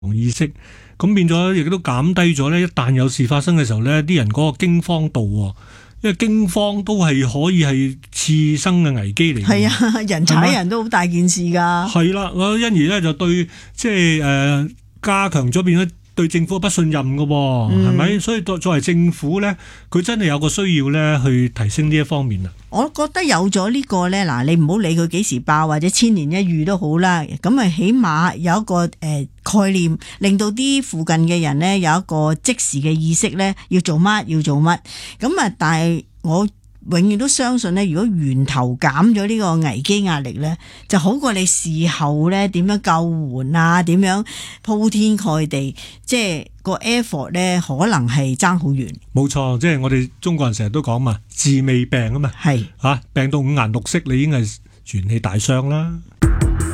意識，咁變咗亦都減低咗咧。一旦有事發生嘅時候咧，啲人嗰個驚慌度，因為驚慌都係可以係次生嘅危機嚟。 係啊，人踩人都好大件事㗎。 係啦，我因而咧就對即係加強咗變咗對政府嘅不信任㗎喎，係咪？所以作為政府咧，佢真係有個需要咧去提升呢一方面啊。 我覺得有咗呢個咧，嗱，你唔好理佢幾時爆或者千年一遇都好啦，咁啊起碼有一個概念，令到啲附近嘅人咧有一個即時嘅意識咧，要做乜。咁啊，但係我永遠都相信咧，如果源頭減咗呢個危機壓力咧，就好過你事後咧點樣救援啊，點樣鋪天蓋地，即係個 effort 咧可能係爭好遠。 冇錯，即係我哋中國人成日都講嘛，治未病啊嘛， 係病到五顏六色，你已經係元氣大傷啦。